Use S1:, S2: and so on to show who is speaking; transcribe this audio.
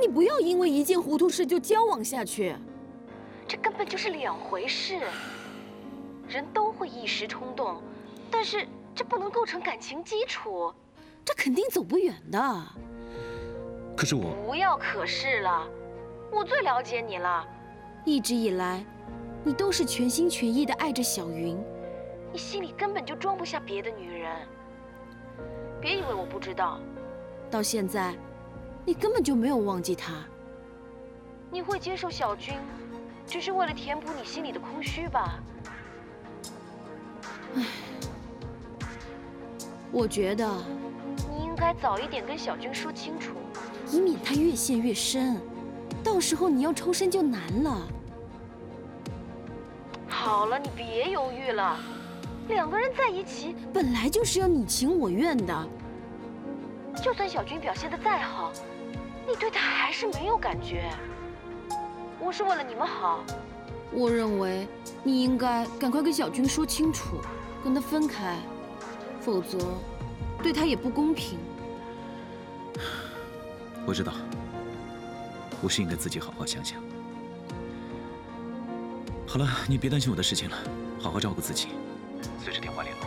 S1: 你不要因为一件糊涂事就交往下去。
S2: 这根本就是两回事。人都会一时冲动，但是这不能构成感情基础。
S1: 这肯定走不远的。
S3: 可是我……
S2: 不要可是了，我最了解你了。
S1: 一直以来，你都是全心全意的爱着小云，
S2: 你心里根本就装不下别的女人。别以为我不知道，
S1: 到现在，你根本就没有忘记她。
S2: 你会接受小军，只是为了填补你心里的空虚吧？
S1: 唉，我觉得
S2: 你应该早一点跟小军说清楚，
S1: 以免他越陷越深，到时候你要抽身就难了。
S2: 好了，你别犹豫了，两个人在一起
S1: 本来就是要你情我愿的。
S2: 就算小军表现得再好，你对他还是没有感觉。我是为了你们好。
S1: 我认为你应该赶快跟小军说清楚，跟他分开，否则对他也不公平。
S3: 我知道，我是应该自己好好想想。好了，你别担心我的事情了，好好照顾自己，随时电话联络。